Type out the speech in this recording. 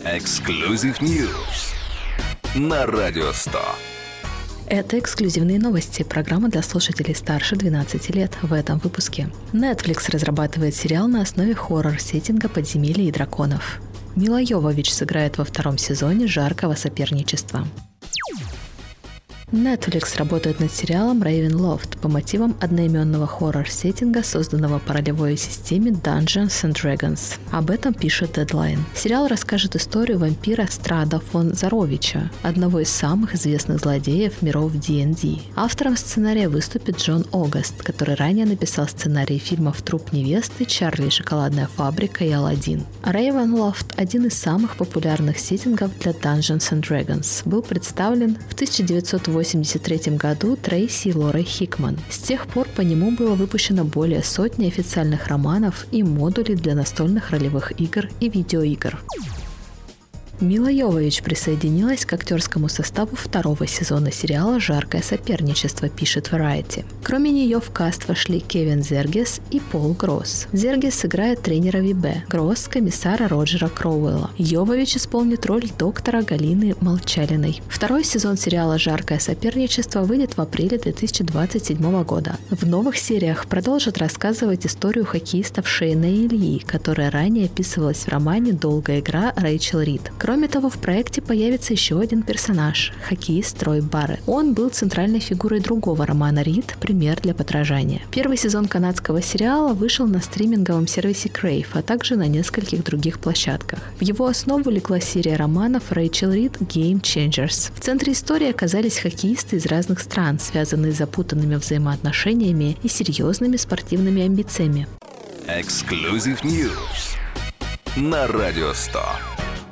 Exclusive News на Радио 100. Это эксклюзивные новости, программа для слушателей старше 12 лет в этом выпуске. Netflix разрабатывает сериал на основе хоррор-сеттинга «Подземелья и драконов». Мила Йовович сыграет во втором сезоне «Жаркого соперничества». Netflix работает над сериалом Ravenloft по мотивам одноименного хоррор-сеттинга, созданного по ролевой системе Dungeons and Dragons. Об этом пишет Deadline. Сериал расскажет историю вампира Страда фон Заровича, одного из самых известных злодеев миров D&D. Автором сценария выступит Джон Огаст, который ранее написал сценарии фильмов «Труп невесты», «Чарли и шоколадная фабрика» и «Аладдин». Ravenloft, один из самых популярных сеттингов для Dungeons and Dragons, был представлен в 1983 году Трейси и Лорой Хикман. С тех пор по нему было выпущено более сотни официальных романов и модулей для настольных ролевых игр и видеоигр. Мила Йовович присоединилась к актерскому составу второго сезона сериала «Жаркое соперничество», пишет Variety. Кроме нее в каст вошли Кевин Зергес и Пол Гросс. Зергес сыграет тренера ВИБ, Гросс – комиссара Роджера Кроуэлла. Йовович исполнит роль доктора Галины Молчалиной. Второй сезон сериала «Жаркое соперничество» выйдет в апреле 2027 года. В новых сериях продолжат рассказывать историю хоккеистов Шейна и Ильи, которая ранее описывалась в романе «Долгая игра» Рэйчел Рид. Кроме того, в проекте появится еще один персонаж – хоккеист Трой Барретт. Он был центральной фигурой другого романа Рид «Пример для подражания». Первый сезон канадского сериала вышел на стриминговом сервисе Crave, а также на нескольких других площадках. В его основу легла серия романов Рэйчел Рид «Game Changers». В центре истории оказались хоккеисты из разных стран, связанные с запутанными взаимоотношениями и серьезными спортивными амбициями. Exclusive News на Радио 100.